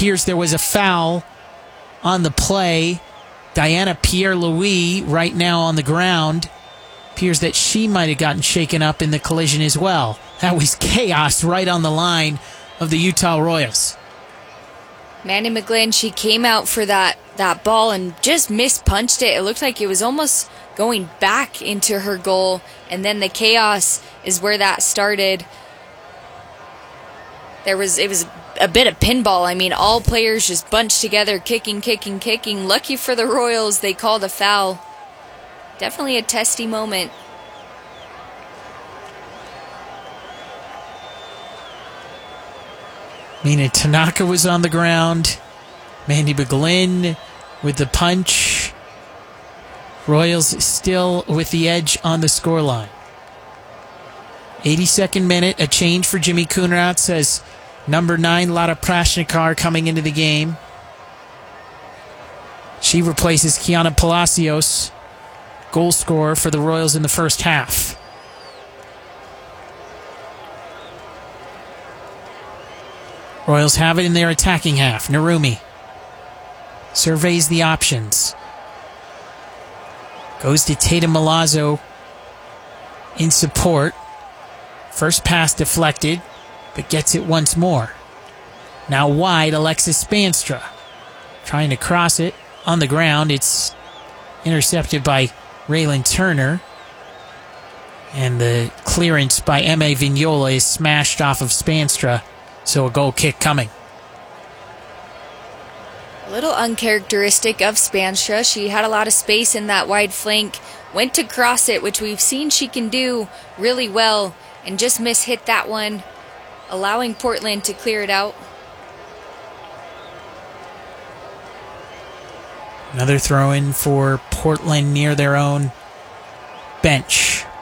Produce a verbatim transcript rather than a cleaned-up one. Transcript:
appears there was a foul on the play. Diana Pierre-Louis right now on the ground. Appears that she might have gotten shaken up in the collision as well. That was chaos right on the line of the Utah Royals. Mandy McGlynn, she came out for that, that ball and just mispunched it. It looked like it was almost going back into her goal, and then the chaos is where that started. There was it was a bit of pinball. I mean, all players just bunched together, kicking, kicking, kicking. Lucky for the Royals, they called a foul. Definitely a testy moment. Mina Tanaka was on the ground. Mandy McGlynn with the punch. Royals still with the edge on the scoreline. eighty-second minute, a change for Jimmy Coonrod, says number nine, Lara Prashnikar, coming into the game. She replaces Kiana Palacios, goal scorer for the Royals in the first half. Royals have it in their attacking half. Narumi surveys the options. Goes to Tatum Milazzo in support. First pass deflected, but gets it once more. Now wide, Alexis Spanstra. Trying to cross it on the ground. It's intercepted by Raylan Turner. And the clearance by M A Vignola is smashed off of Spanstra. So a goal kick coming. A little uncharacteristic of Spanstra. She had a lot of space in that wide flank. Went to cross it, which we've seen she can do really well, and just mishit that one, allowing Portland to clear it out. Another throw in for Portland near their own bench.